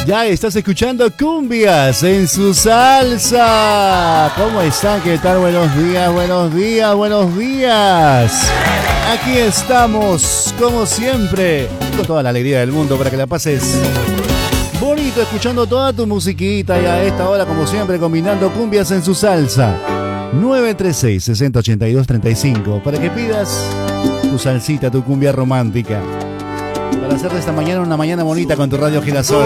Ya estás escuchando Cumbias en su salsa. ¿Cómo están? ¿Qué tal? Buenos días, buenos días, buenos días. Aquí estamos, como siempre, con toda la alegría del mundo para que la pases bonito, escuchando toda tu musiquita y a esta hora, como siempre, combinando Cumbias en su salsa. 936-6082-35 para que pidas tu salsita, tu cumbia romántica. Para hacer de esta mañana una mañana bonita con tu Radio Girasol.